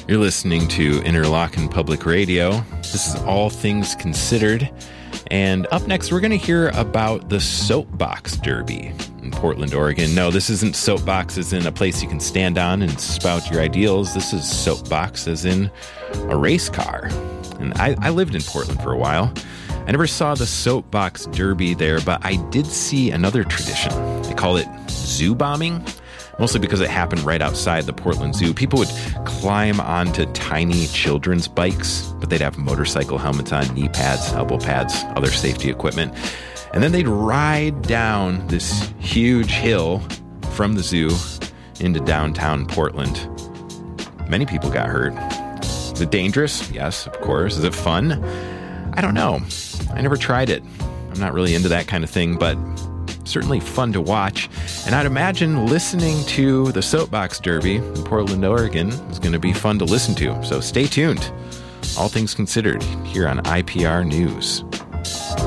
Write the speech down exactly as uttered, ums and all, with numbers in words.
You're listening to Interlochen Public Radio. This is All Things Considered. And up next, we're going to hear about the Soapbox Derby in Portland, Oregon. No, this isn't soapbox as in a place you can stand on and spout your ideals. This is soapbox as in a race car. And I, I lived in Portland for a while. I never saw the Soapbox Derby there, but I did see another tradition. They call it zoo bombing. Mostly because it happened right outside the Portland Zoo. People would climb onto tiny children's bikes, but they'd have motorcycle helmets on, knee pads, elbow pads, other safety equipment. And then they'd ride down this huge hill from the zoo into downtown Portland. Many people got hurt. Is it dangerous? Yes, of course. Is it fun? I don't know. I never tried it. I'm not really into that kind of thing, but certainly fun to watch. And I'd imagine listening to the Soapbox Derby in Portland, Oregon is going to be fun to listen to. So stay tuned. All Things Considered here on I P R News.